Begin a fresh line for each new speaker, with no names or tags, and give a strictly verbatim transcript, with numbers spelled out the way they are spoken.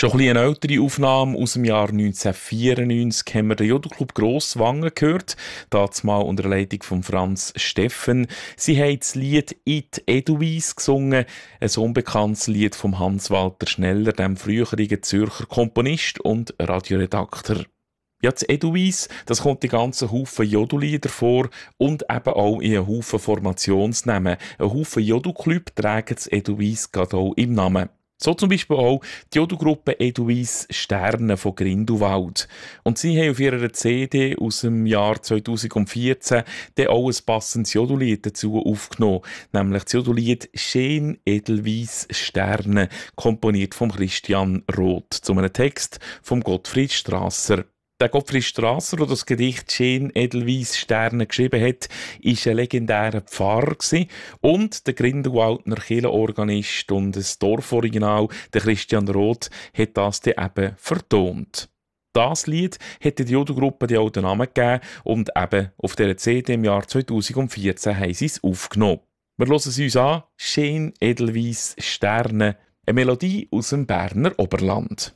Schon ein bisschen eine ältere Aufnahme aus dem Jahr neunzehnhundertvierundneunzig haben wir den Jodelclub Grosswangen gehört, dazu mal unter der Leitung von Franz Steffen. Sie haben das Lied «It Edelweiss» gesungen, ein unbekanntes Lied von Hans-Walter Schneller, dem früheren Zürcher Komponist und Radioredakteur. Ja, das Edelweiss, das kommt in ganzen Haufen Jodellieder vor und eben auch in einen Haufen Formationsnamen. Ein Haufen Jodelclub tragen das Edelweiss gerade auch im Namen. So zum Beispiel auch die Jodelgruppe Edelweiss Sterne von Grindelwald. Und sie haben auf ihrer C D aus dem Jahr zweitausendvierzehn dann auch ein passendes Jodellied dazu aufgenommen, nämlich das Jodellied «Schön Edelweiss Sterne», komponiert von Christian Roth, zu einem Text von Gottfried Strasser. Der Gottfried Strasser, der das Gedicht «Schön Edelweiss Sterne» geschrieben hat, war ein legendärer Pfarrer und der Grindelwaldner Kirchenorganist und das Dorforiginal, der Christian Roth, hat das dann eben vertont. Das Lied hat die Jodelgruppe die auch den Namen gegeben und eben auf dieser C D im Jahr zweitausendvierzehn haben sie es aufgenommen. Wir hören es uns an, «Schön Edelweiss Sterne», eine Melodie aus dem Berner Oberland.